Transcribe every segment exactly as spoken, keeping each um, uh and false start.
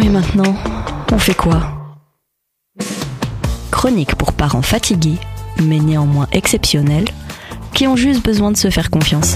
Et maintenant, on fait quoi ? Chronique pour parents fatigués, mais néanmoins exceptionnels, qui ont juste besoin de se faire confiance.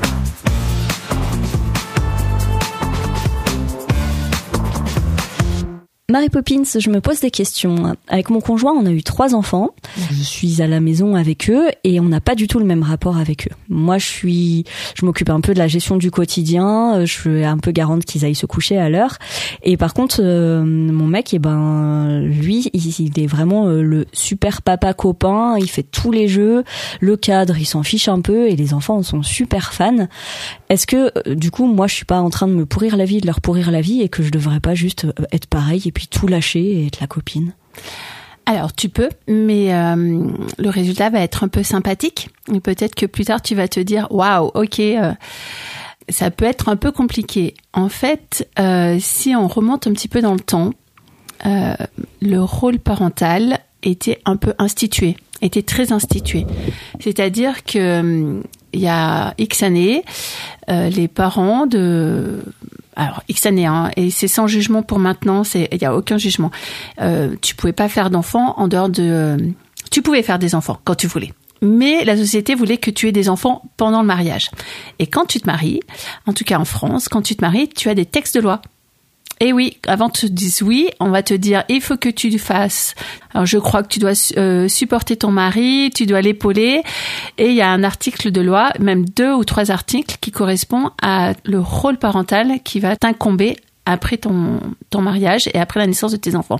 Mary Poppins, je me pose des questions. Avec mon conjoint, on a eu trois enfants. Je suis à la maison avec eux et on n'a pas du tout le même rapport avec eux. Moi, je suis, je m'occupe un peu de la gestion du quotidien. Je suis un peu garante qu'ils aillent se coucher à l'heure. Et par contre, euh, mon mec, eh ben, lui, il est vraiment le super papa copain. Il fait tous les jeux. Le cadre, il s'en fiche un peu et les enfants en sont super fans. Est-ce que, du coup, moi, je suis pas en train de me pourrir la vie, de leur pourrir la vie et que je devrais pas juste être pareil et puis tout lâcher et être la copine? Alors, tu peux, mais euh, le résultat va être un peu sympathique. Et peut-être que plus tard, tu vas te dire « Waouh, ok, euh, ça peut être un peu compliqué. » En fait, euh, si on remonte un petit peu dans le temps, euh, le rôle parental était un peu institué, était très institué. C'est-à-dire que euh, il y a X années, euh, les parents de... Alors, X années, hein, et c'est sans jugement pour maintenant, c'est, il y a aucun jugement. Euh, tu pouvais pas faire d'enfants en dehors de, euh, tu pouvais faire des enfants quand tu voulais. Mais la société voulait que tu aies des enfants pendant le mariage. Et quand tu te maries, en tout cas en France, quand tu te maries, tu as des textes de loi. Et oui, avant que tu te dises oui, on va te dire, il faut que tu fasses. Alors, je crois que tu dois euh, supporter ton mari, tu dois l'épauler. Et il y a un article de loi, même deux ou trois articles, qui correspondent à le rôle parental qui va t'incomber après ton, ton mariage et après la naissance de tes enfants.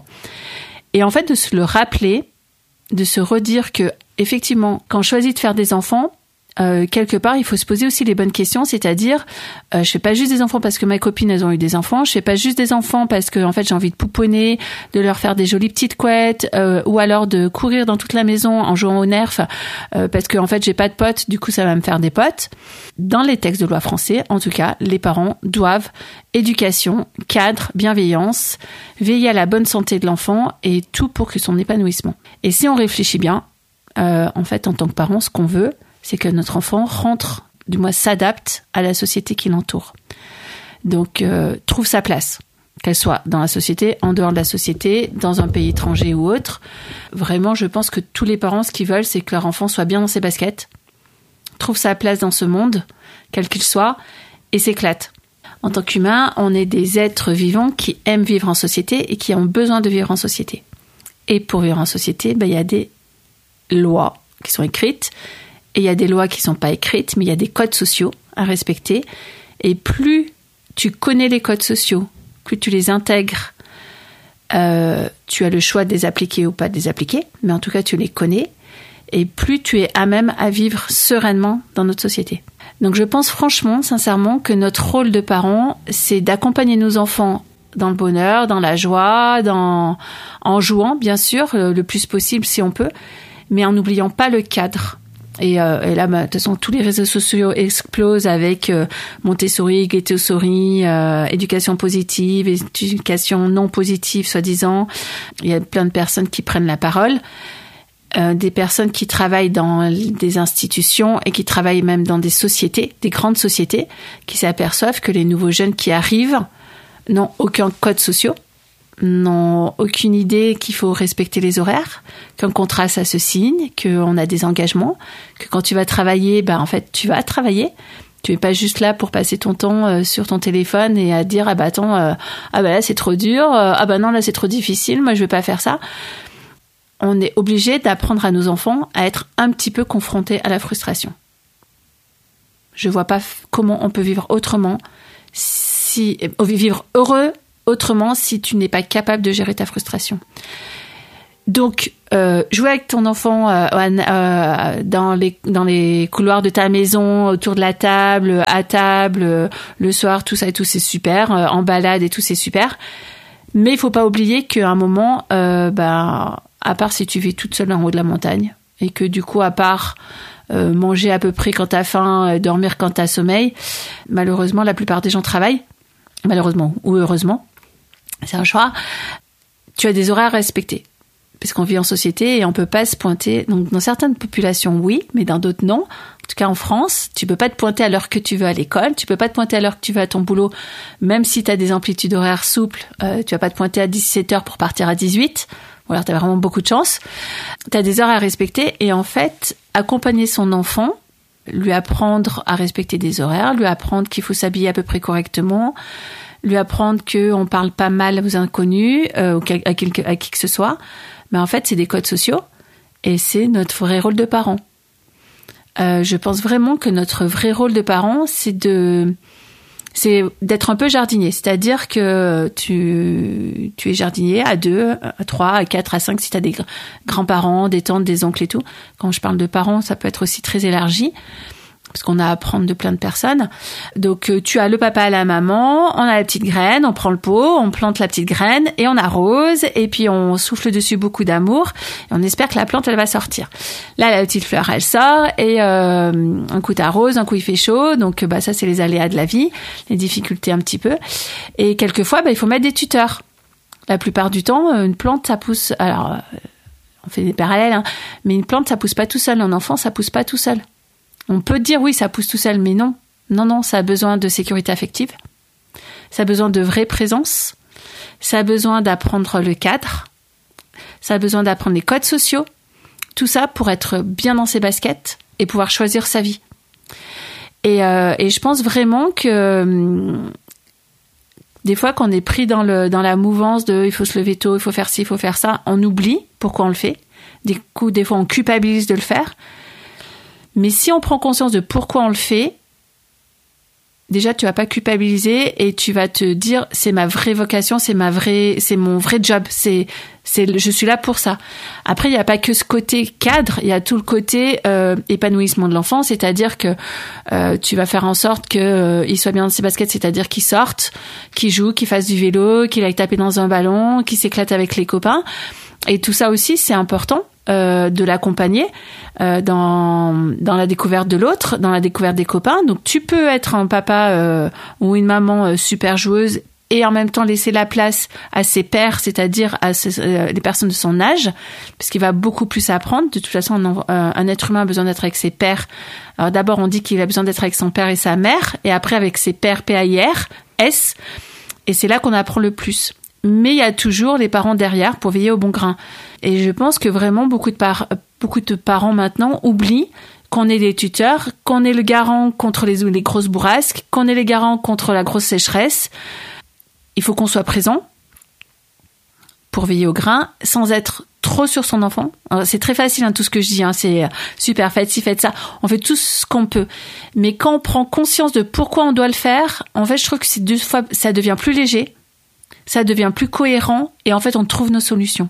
Et en fait, de se le rappeler, de se redire que, effectivement, quand on choisit de faire des enfants, Euh, quelque part, il faut se poser aussi les bonnes questions, c'est-à-dire, euh, je fais pas juste des enfants parce que mes copines elles ont eu des enfants, je fais pas juste des enfants parce que en fait j'ai envie de pouponner, de leur faire des jolies petites couettes, euh, ou alors de courir dans toute la maison en jouant au nerf euh, parce que en fait j'ai pas de potes, du coup ça va me faire des potes. Dans les textes de loi français, en tout cas, les parents doivent éducation, cadre, bienveillance, veiller à la bonne santé de l'enfant et tout pour que son épanouissement. Et si on réfléchit bien, euh, en fait en tant que parent, ce qu'on veut, c'est que notre enfant rentre, du moins s'adapte à la société qui l'entoure. Donc, euh, trouve sa place, qu'elle soit dans la société, en dehors de la société, dans un pays étranger ou autre. Vraiment, je pense que tous les parents, ce qu'ils veulent, c'est que leur enfant soit bien dans ses baskets, trouve sa place dans ce monde, quel qu'il soit, et s'éclate. En tant qu'humain, on est des êtres vivants qui aiment vivre en société et qui ont besoin de vivre en société. Et pour vivre en société, ben, il y a des lois qui sont écrites. Et il y a des lois qui sont pas écrites, mais il y a des codes sociaux à respecter. Et plus tu connais les codes sociaux, plus tu les intègres, euh, tu as le choix de les appliquer ou pas de les appliquer, mais en tout cas tu les connais, et plus tu es à même à vivre sereinement dans notre société. Donc je pense franchement, sincèrement, que notre rôle de parent, c'est d'accompagner nos enfants dans le bonheur, dans la joie, dans, en jouant bien sûr, le plus possible si on peut, mais en n'oubliant pas le cadre. Et, euh, et là, bah, de toute façon, tous les réseaux sociaux explosent avec euh, Montessori, Ghetto-sori, euh, éducation positive, éducation non positive, soi-disant. Il y a plein de personnes qui prennent la parole, euh, des personnes qui travaillent dans des institutions et qui travaillent même dans des sociétés, des grandes sociétés, qui s'aperçoivent que les nouveaux jeunes qui arrivent n'ont aucun code social, n'ont aucune idée qu'il faut respecter les horaires, qu'un contrat ça se signe, qu'on a des engagements, que quand tu vas travailler, ben en fait tu vas travailler. Tu es pas juste là pour passer ton temps euh, sur ton téléphone et à dire ah bah attends euh, ah bah là c'est trop dur, euh, ah bah non là c'est trop difficile, moi je vais pas faire ça. On est obligé d'apprendre à nos enfants à être un petit peu confrontés à la frustration. Je vois pas f- comment on peut vivre autrement, si euh, vivre heureux autrement si tu n'es pas capable de gérer ta frustration. Donc, euh, jouer avec ton enfant euh, euh, dans les dans les couloirs de ta maison, autour de la table, à table, euh, le soir, tout ça et tout, c'est super. Euh, en balade et tout, c'est super. Mais il faut pas oublier qu'à un moment, euh, ben, à part si tu vis toute seule en haut de la montagne, et que du coup, à part euh, manger à peu près quand t'as faim, euh, dormir quand t'as sommeil, malheureusement, la plupart des gens travaillent. Malheureusement ou heureusement. C'est un choix. Tu as des horaires à respecter. Parce qu'on vit en société et on peut pas se pointer. Donc, dans certaines populations, oui, mais dans d'autres, non. En tout cas en France, tu peux pas te pointer à l'heure que tu veux à l'école, tu peux pas te pointer à l'heure que tu veux à ton boulot, même si tu as des amplitudes horaires souples, euh, tu vas pas te pointer à dix-sept heures pour partir à dix-huit, ou alors tu as vraiment beaucoup de chance. Tu as des heures à respecter et en fait, accompagner son enfant, lui apprendre à respecter des horaires, lui apprendre qu'il faut s'habiller à peu près correctement, lui apprendre qu'on parle pas mal aux inconnus, euh, ou à, quelque, à qui que ce soit. Mais en fait, c'est des codes sociaux et c'est notre vrai rôle de parent. Euh, je pense vraiment que notre vrai rôle de parent, c'est de, c'est d'être un peu jardinier. C'est-à-dire que tu, tu es jardinier à deux, à trois, à quatre, à cinq, si tu as des grands-parents, des tantes, des oncles et tout. Quand je parle de parents, ça peut être aussi très élargi, parce qu'on a à apprendre de plein de personnes. Donc, tu as le papa et la maman, on a la petite graine, on prend le pot, on plante la petite graine et on arrose, et puis on souffle dessus beaucoup d'amour, et on espère que la plante, elle va sortir. Là, la petite fleur, elle sort, et euh, un coup t'arroses, un coup il fait chaud, donc bah ça, c'est les aléas de la vie, les difficultés un petit peu. Et quelquefois, bah, il faut mettre des tuteurs. La plupart du temps, une plante, ça pousse... Alors, on fait des parallèles, hein, mais une plante, ça pousse pas tout seul. Un enfant, ça pousse pas tout seul. On peut dire oui, ça pousse tout seul, mais non. Non, non, ça a besoin de sécurité affective. Ça a besoin de vraie présence. Ça a besoin d'apprendre le cadre. Ça a besoin d'apprendre les codes sociaux. Tout ça pour être bien dans ses baskets et pouvoir choisir sa vie. Et, euh, et je pense vraiment que hum, des fois, quand on est pris dans, le, dans la mouvance de il faut se lever tôt, il faut faire ci, il faut faire ça, on oublie pourquoi on le fait. Du coup, des fois, on culpabilise de le faire. Mais si on prend conscience de pourquoi on le fait, déjà tu vas pas culpabiliser et tu vas te dire c'est ma vraie vocation, c'est ma vraie, c'est mon vrai job, c'est, c'est, je suis là pour ça. Après il y a pas que ce côté cadre, il y a tout le côté euh, épanouissement de l'enfant, c'est-à-dire que euh, tu vas faire en sorte que euh, il soit bien dans ses baskets, c'est-à-dire qu'il sorte, qu'il joue, qu'il fasse du vélo, qu'il aille taper dans un ballon, qu'il s'éclate avec les copains. Et tout ça aussi c'est important. Euh, de l'accompagner euh, dans dans la découverte de l'autre, dans la découverte des copains. Donc tu peux être un papa euh, ou une maman euh, super joueuse et en même temps laisser la place à ses pairs, c'est-à-dire à ses, euh, les personnes de son âge, parce qu'il va beaucoup plus apprendre. De toute façon, un, euh, un être humain a besoin d'être avec ses pairs. Alors d'abord, on dit qu'il a besoin d'être avec son père et sa mère, et après avec ses pairs P A I R S, et c'est là qu'on apprend le plus. Mais il y a toujours les parents derrière pour veiller au bon grain. Et je pense que vraiment beaucoup de, par- beaucoup de parents maintenant oublient qu'on est des tuteurs, qu'on est le garant contre les, les grosses bourrasques, qu'on est les garants contre la grosse sécheresse. Il faut qu'on soit présent pour veiller au grain, sans être trop sur son enfant. Alors, c'est très facile, hein, tout ce que je dis, hein, c'est super, faites ci, faites ça. On fait tout ce qu'on peut. Mais quand on prend conscience de pourquoi on doit le faire, en fait, je trouve que c'est deux fois, ça devient plus léger. Ça devient plus cohérent et en fait, on trouve nos solutions.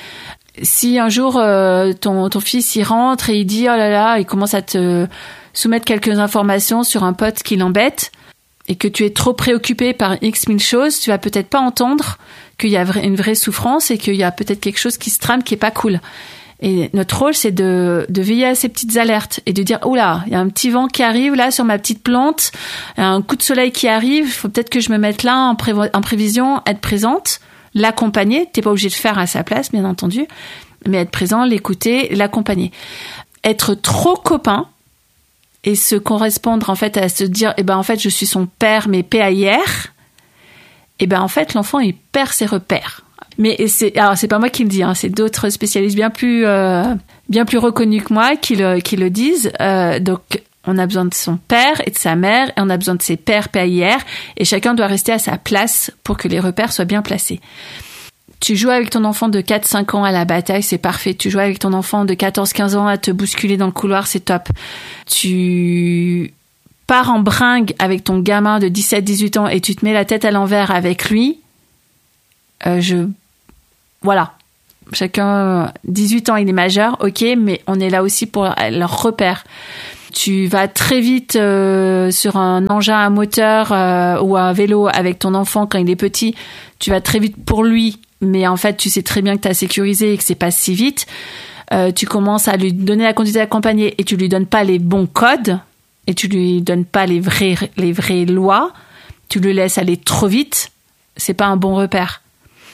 Si un jour, euh, ton, ton fils y rentre et il dit « Oh là là », il commence à te soumettre quelques informations sur un pote qui l'embête et que tu es trop préoccupé par X mille choses, tu vas peut-être pas entendre qu'il y a une vraie souffrance et qu'il y a peut-être quelque chose qui se trame qui est pas cool. Et notre rôle, c'est de, de veiller à ces petites alertes et de dire « Oula, il y a un petit vent qui arrive là sur ma petite plante, un coup de soleil qui arrive, il faut peut-être que je me mette là en, prévo- en prévision, être présente, l'accompagner. T'es pas obligé de faire à sa place, bien entendu, mais être présent, l'écouter, l'accompagner. Être trop copain et se correspondre en fait à se dire « Eh ben en fait, je suis son père, mais P A I R », eh ben en fait, l'enfant, il perd ses repères. Mais c'est, alors c'est pas moi qui le dis, hein, c'est d'autres spécialistes bien plus, euh, bien plus reconnus que moi qui le, qui le disent. Euh, donc, on a besoin de son père et de sa mère, et on a besoin de ses pairs P A I R, et chacun doit rester à sa place pour que les repères soient bien placés. Tu joues avec ton enfant de quatre cinq ans à la bataille, c'est parfait. Tu joues avec ton enfant de quatorze quinze ans à te bousculer dans le couloir, c'est top. Tu pars en bringue avec ton gamin de dix-sept dix-huit ans et tu te mets la tête à l'envers avec lui. Euh, je Voilà, chacun, dix-huit ans, il est majeur, ok, mais on est là aussi pour leur repère. Tu vas très vite euh, sur un engin à moteur euh, ou un vélo avec ton enfant quand il est petit, tu vas très vite pour lui, mais en fait, tu sais très bien que tu as sécurisé et que c'est pas si vite. Euh, tu commences à lui donner la conduite accompagnée et tu lui donnes pas les bons codes et tu lui donnes pas les vraies, les vraies lois, tu le laisses aller trop vite, c'est pas un bon repère.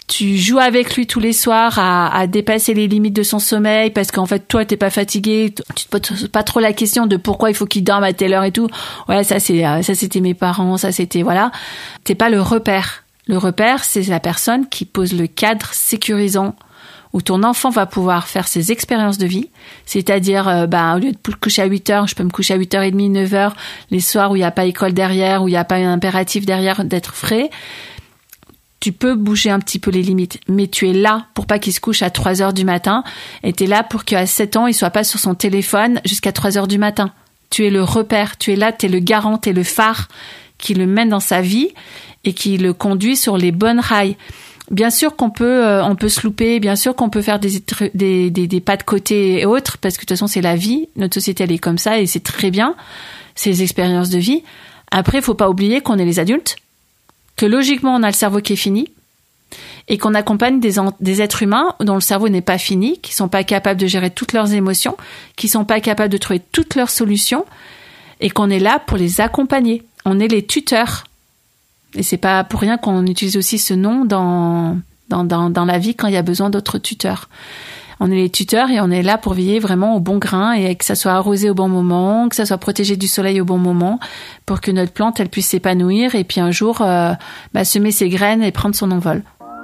tu joues avec lui tous les soirs à, à dépasser les limites de son sommeil parce qu'en fait toi t'es pas fatigué, tu te poses pas trop la question de pourquoi il faut qu'il dorme à telle heure et tout. Ouais, ça c'est ça c'était mes parents, ça c'était voilà. T'es pas le repère. Le repère, c'est la personne qui pose le cadre sécurisant où ton enfant va pouvoir faire ses expériences de vie, c'est-à-dire euh, bah au lieu de me coucher à huit heures, je peux me coucher à huit heures trente, neuf heures les soirs où il y a pas école derrière, où il y a pas un impératif derrière d'être frais. Tu peux bouger un petit peu les limites, mais tu es là pour pas qu'il se couche à trois heures du matin et tu es là pour qu'à sept ans, il soit pas sur son téléphone jusqu'à trois heures du matin. Tu es le repère, tu es là, tu es le garant, tu es le phare qui le mène dans sa vie et qui le conduit sur les bonnes rails. Bien sûr qu'on peut euh, on peut se louper, bien sûr qu'on peut faire des, des des des pas de côté et autres parce que de toute façon c'est la vie, notre société elle est comme ça et c'est très bien, c'est les expériences de vie. Après, il faut pas oublier qu'on est les adultes, que logiquement on a le cerveau qui est fini et qu'on accompagne des, en, des êtres humains dont le cerveau n'est pas fini, qui sont pas capables de gérer toutes leurs émotions, qui sont pas capables de trouver toutes leurs solutions et qu'on est là pour les accompagner. On est les tuteurs. Et c'est pas pour rien qu'on utilise aussi ce nom dans, dans, dans, dans la vie quand il y a besoin d'autres tuteurs. On est les tuteurs et on est là pour veiller vraiment au bon grain et que ça soit arrosé au bon moment, que ça soit protégé du soleil au bon moment pour que notre plante, elle puisse s'épanouir et puis un jour, euh, bah, semer ses graines et prendre son envol.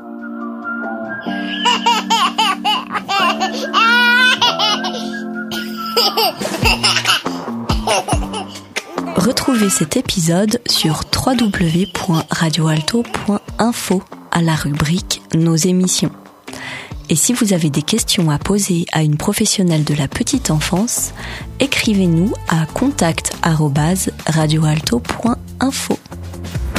Retrouvez cet épisode sur w w w point radio alto point info à la rubrique Nos émissions. Et si vous avez des questions à poser à une professionnelle de la petite enfance, écrivez-nous à contact arobase radio alto point info.